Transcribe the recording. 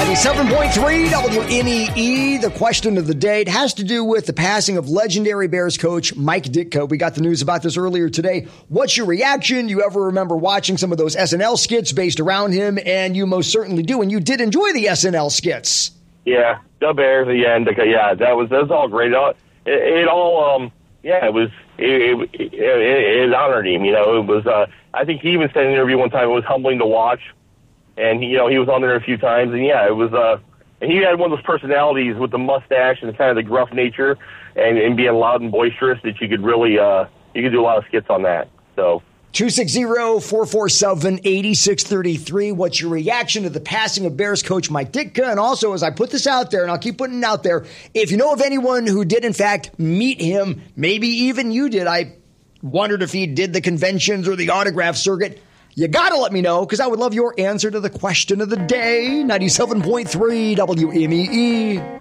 97.3 WNEE, the question of the day. It has to do with the passing of legendary Bears coach Mike Ditka. We got the news about this earlier today. What's your reaction? You ever remember watching some of those SNL skits based around him? And you most certainly do. And you did enjoy the SNL skits. Yeah, the Bears, and that was all great. It honored him. You know, it was. I think he even said in an interview one time it was humbling to watch. And he was on there a few times, and it was. And he had one of those personalities with the mustache and kind of the gruff nature, and being loud and boisterous that you could really you could do a lot of skits on that. So 260-447-8633. What's your reaction to the passing of Bears coach Mike Ditka? And also, as I put this out there, and I'll keep putting it out there, if you know of anyone who did in fact meet him, maybe even you did. I wondered if he did the conventions or the autograph circuit. You got to let me know, because I would love your answer to the question of the day. 97.3 WMEE.